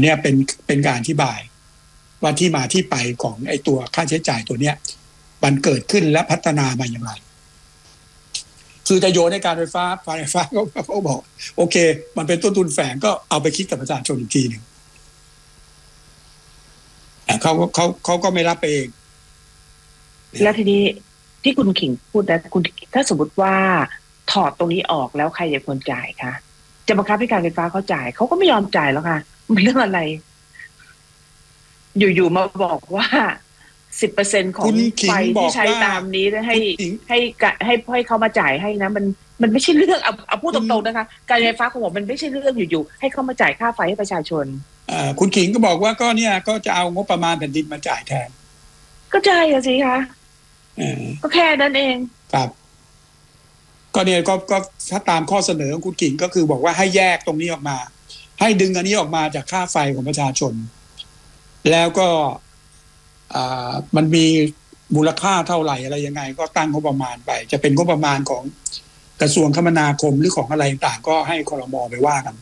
เนี้ยเป็นการอธิบายว่าที่มาที่ไปของไอ้ตัวค่าใช้จ่ายตัวเนี้ยมันเกิดขึ้นและพัฒนามาอย่างไรคือจะโยนให้การไฟฟ้าเขาบอกโอเคมันเป็นต้นทุนแฝงก็เอาไปคิดกับประชาชนอีกทีหนึ่งเขาก็ไม่รับเองแล้วทีนี้ที่คุณขิงพูดนะคุณถ้าสมมติว่าถอดตรงนี้ออกแล้วใครจะควรจ่ายคะจะบังคับให้การไฟฟ้าเขาจ่ายเขาก็ไม่ยอมจ่ายแล้วค่ะมันเรื่องอะไรอยู่ๆมาบอกว่า 10% ของไฟที่ใช้ตามนี้ให้เขามาจ่ายให้นะมันไม่ใช่เรื่องเอาพูดตรงๆนะคะการไฟฟ้าของผมมันไม่ใช่เรื่องอยู่ๆให้เขามาจ่ายค่าไฟให้ประชาชนคุณขิงก็บอกว่าก็เนี่ยก็จะเอางบประมาณแผ่นดินมาจ่ายแทนก็ใช่สิคะก็แค่นั้นเองครับก็เนี่ยก็ถ้าตามข้อเสนอของคุณขิงก็คือบอกว่าให้แยกตรงนี้ออกมาให้ดึงอันนี้ออกมาจากค่าไฟของประชาชนแล้วก็มันมีมูลค่าเท่าไหร่อะไรยังไงก็ตั้งงบประมาณไปจะเป็นงบประมาณของกระทรวงคมนาคมหรือของอะไรต่างก็ให้ครม.ไปว่ากัน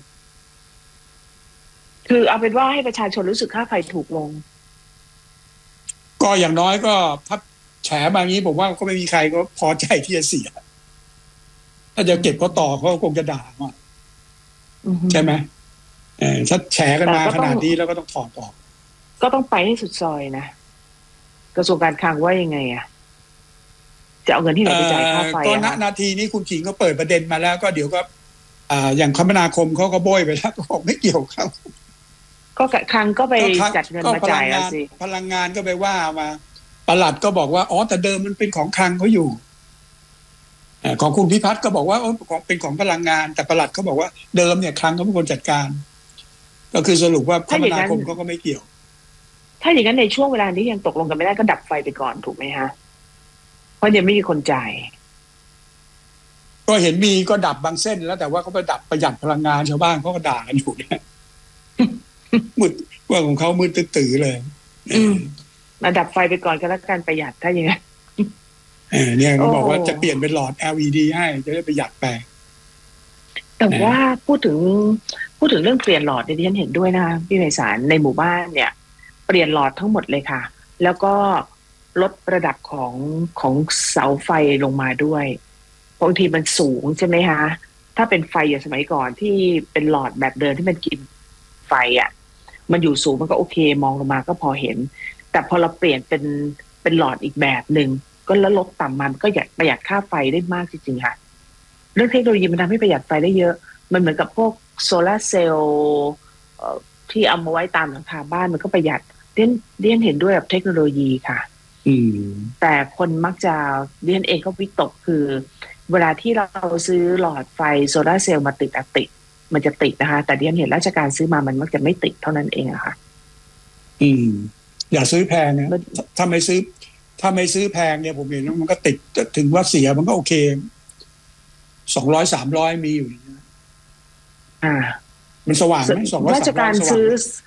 คือเอาเป็นว่าให้ประชาชนรู้สึกค่าไฟถูกลงก็อย่างน้อยก็ถ้าแฉมาอย่างนี้ผมว่าก็ไม่มีใครก็พอใจที่จะเสียถ้าจะเก็บเขาต่อเขาคงจะด่าใช่ไหมถ้าแฉกันมาขนาดนี้แล้วก็ต้องถอดออกก็ต้องไปให้สุดซอยนะกระทรวงการคลังว่ายังไงจะเอาเงินที่ไหนไปจ่ายค่าไฟก็ณนาทีนี้คุณขิงก็เปิดประเด็นมาแล้วก็เดี๋ยวก็อย่างคมนาคมเขาก็โบยไปแล้วก็บอกไม่เกี่ยวเขาก็คลังก็ไปจัดเงินมาจ่ายสิพลังงานก็ไปว่ามาปลัดก็บอกว่าอ๋อแต่เดิมมันเป็นของคลังเขาอยู่ของคุณพิพัฒน์ก็บอกว่าของเป็นของพลังงานแต่ปลัดเขาบอกว่าเดิมเนี่ยคลังเขาเป็นคนจัดการก็คือสรุปว่าคมนาคมเขาก็ไม่เกี่ยวถ้าอย่างนั้นในช่วงเวลานี้ยังตกลงกันไม่ได้ก็ดับไฟไปก่อนถูกไหมฮะเพราะยังไม่มีคนจ่ายก็เห็นมีก็ดับบางเส้นแล้วแต่ว่าเขาไปดับประหยัดพลังงานชาวบ้านเขาก็ด่ากันอยู่เนี่ยมืดว่าของเขามืดตื้อเลยมาดับไฟไปก่อนก็แล้วกันประหยัดถ้าอย่างนั้นเนี่ยเขาบอกว่าจะเปลี่ยนเป็นหลอด LED ให้จะได้ประหยัดไปแต่ว่าพูดถึงเรื่องเปลี่ยนหลอดดิฉันเห็นด้วยนะพี่ไพศาลในหมู่บ้านเนี่ยเปลี่ยนหลอดทั้งหมดเลยค่ะแล้วก็ลดระดับของเสาไฟลงมาด้วยบางทีมันสูงใช่ไหมคะถ้าเป็นไฟอย่างสมัยก่อนที่เป็นหลอดแบบเดิมที่มันกินไฟมันอยู่สูงมันก็โอเคมองลงมาก็พอเห็นแต่พอเราเปลี่ยนเป็นหลอดอีกแบบหนึ่งก็แล้วลดต่ำมันก็ประหยัดค่าไฟได้มากจริงๆค่ะเรื่องเทคโนโลยีมันทำให้ประหยัดไฟได้เยอะมันเหมือนกับพวกโซลาร์เซลล์ที่เอามาไว้ตามหลังคาบ้านมันก็ประหยัดเรียนเห็นด้วยกับเทคโนโลยีค่ะแต่คนมักจะเรียนเองก็วิตกคือเวลาที่เราซื้อหลอดไฟโซลาร์เซลล์มาติดมันจะติดนะคะแต่เรียนเห็นราชการซื้อมามันมักจะไม่ติดเท่านั้นเองอะค่ะอย่าซื้อแพงนะถ้าไม่ซื้อแพงเนี่ยผมเห็นมันก็ติดถึงว่าเสียมันก็โอเค200-300มีอยู่มันสว่างไหม200-300 ราชการซื้อ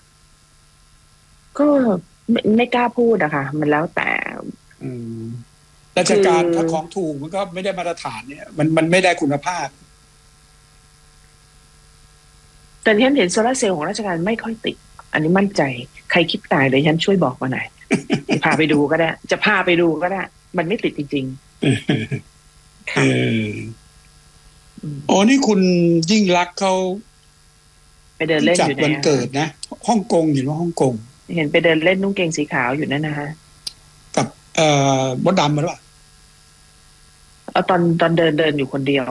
ก็ไม่กล้าพูดอะค่ะมันแล้วแต่ราชการถ้าของถูกมันก็ไม่ได้มาตรฐานเนี่ยมันไม่ได้คุณภาพแต่ที่ฉันเห็นโซลาร์เซลล์ของราชการไม่ค่อยติดอันนี้มั่นใจใครคิดตายเลยฉันช่วยบอกมาหน่อยพาไปดูก็ได้จะพาไปดูก็ได้มันไม่ติดจริงๆค่ะนี่คุณยิ่งรักเขาไปเดินเล่นอยู่วันเกิดนะฮ่องกงเห็นว่าฮ่องกงเห็นไปเดินเล่นนุ่งเกงสีขาวอยู่นั่นนะฮะกับมดดำมาหรือเปล่าตอนเดินอยู่คนเดียว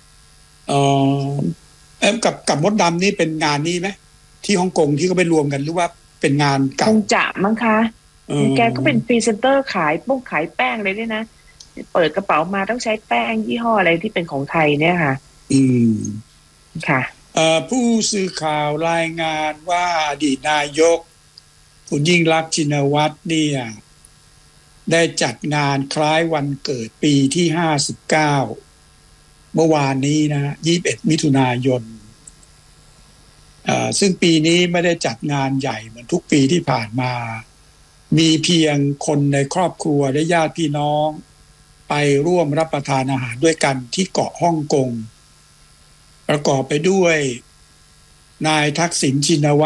กับมดดำนี่เป็นงานนี้ไหมที่ฮ่องกงที่เขาไปรวมกันหรือว่าเป็นงานเก่าคงจะมั้งคะแกก็เป็นพรีเซนเตอร์ขายแป้งเลยด้วยนะเปิดกระเป๋ามาต้องใช้แป้งยี่ห้ออะไรที่เป็นของไทยเนี่ยค่ะค่ะผู้สื่อข่าวรายงานว่าอดีตนายกคุณยิ่งลักษณ์ชินวัตรเนี่ยได้จัดงานคล้ายวันเกิดปีที่59เมื่อวานนี้นะ21มิถุนายนซึ่งปีนี้ไม่ได้จัดงานใหญ่เหมือนทุกปีที่ผ่านมามีเพียงคนในครอบครัวและญาติพี่น้องไปร่วมรับประทานอาหารด้วยกันที่เกาะฮ่องกงประกอบไปด้วยนายทักษิณชินวัตร